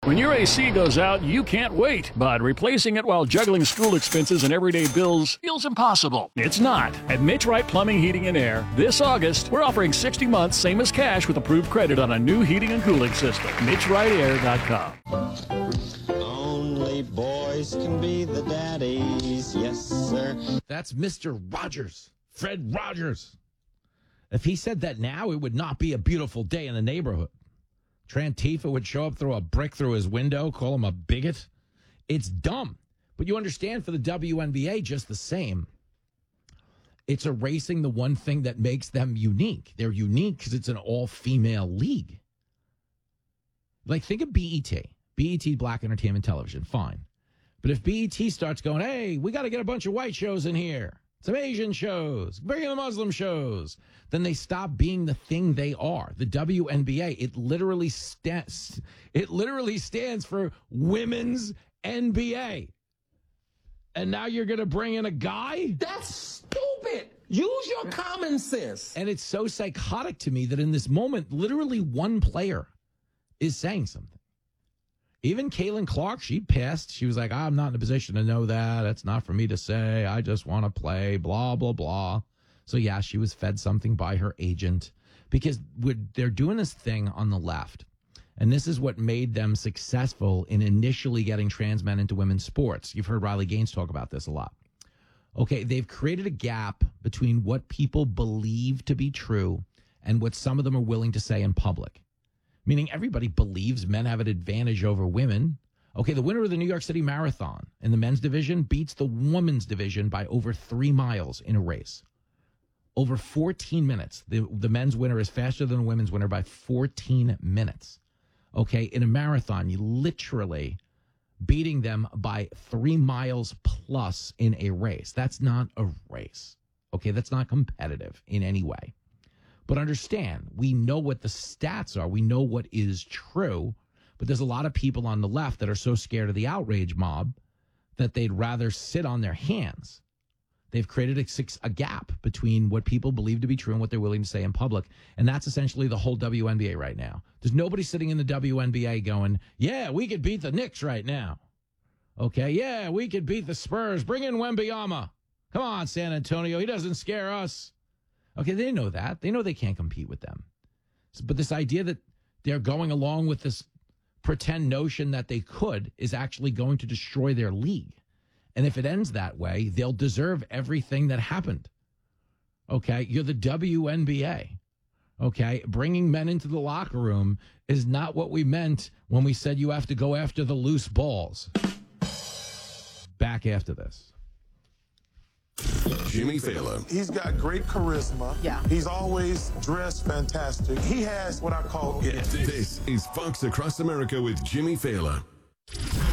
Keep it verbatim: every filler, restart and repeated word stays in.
When your A C goes out, you can't wait, but replacing it while juggling school expenses and everyday bills feels impossible. It's not. At Mitch Wright Plumbing, Heating, and Air, this August, we're offering sixty months, same as cash, with approved credit on a new heating and cooling system. Mitch Wright Air dot com. Only boys can be the daddies, yes, sir. That's Mister Rogers, Fred Rogers. If he said that now, it would not be a beautiful day in the neighborhood. Trantifa would show up, throw a brick through his window, call him a bigot. It's dumb. But you understand, for the W N B A, just the same, it's erasing the one thing that makes them unique. They're unique because it's an all-female league. Like, think of B E T. B E T, Black Entertainment Television, fine. But if B E T starts going, hey, we got to get a bunch of white shows in here, some Asian shows, bring in the Muslim shows, then they stop being the thing they are. The W N B A, it literally stands, it literally stands for Women's N B A. And now you're going to bring in a guy? That's stupid. Use your common sense. And it's so psychotic to me that in this moment, literally one player is saying something. Even Caitlin Clark, she passed. She was like, I'm not in a position to know that. It's not for me to say. I just want to play, blah, blah, blah. So, yeah, she was fed something by her agent because they're doing this thing on the left. And this is what made them successful in initially getting trans men into women's sports. You've heard Riley Gaines talk about this a lot. Okay, they've created a gap between what people believe to be true and what some of them are willing to say in public. Meaning everybody believes men have an advantage over women. Okay, the winner of the New York City Marathon in the men's division beats the women's division by over three miles in a race. Over fourteen minutes. The, the men's winner is faster than the women's winner by fourteen minutes. Okay, in a marathon, you literally beating them by three miles plus in a race. That's not a race. Okay, that's not competitive in any way. But understand, we know what the stats are. We know what is true. But there's a lot of people on the left that are so scared of the outrage mob that they'd rather sit on their hands. They've created a, a gap between what people believe to be true and what they're willing to say in public. And that's essentially the whole W N B A right now. There's nobody sitting in the W N B A going, yeah, we could beat the Knicks right now. Okay, yeah, we could beat the Spurs. Bring in Wembanyama. Come on, San Antonio. He doesn't scare us. Okay, they know that. They know they can't compete with them. But this idea that they're going along with this pretend notion that they could is actually going to destroy their league. And if it ends that way, they'll deserve everything that happened. Okay, you're the W N B A. Okay, bringing men into the locker room is not what we meant when we said you have to go after the loose balls. Back after this. Jimmy Fallon. He's got great charisma. Yeah. He's always dressed fantastic. He has what I call it. This is Fox Across America with Jimmy Fallon.